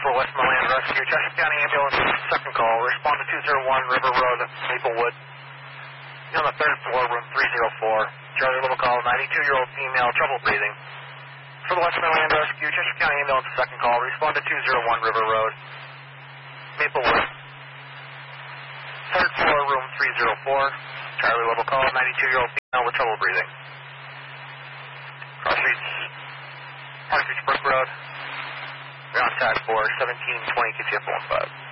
for Westmoreland Rescue. Chester County Ambulance, second call. Respond to 201 River Road, Maplewood. You're on the third floor, room 304. Charlie Little call, 92-year-old female, trouble breathing. For the Westmoreland Rescue, Chester County Ambulance, second call. Respond to 201 River Road, Maplewood. Third floor, room 304. Charlie Little call, 92-year-old female with trouble breathing. Cross Streets, Park Street Brook Road. You're on TAC 4, 1720 KTF 15.